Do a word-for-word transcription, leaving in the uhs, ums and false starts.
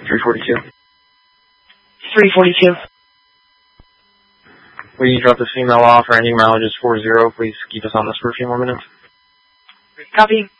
three forty-two. three forty-two. Will you drop this female off or any mileage is four zero? Please keep us on this for a few more minutes. Copy.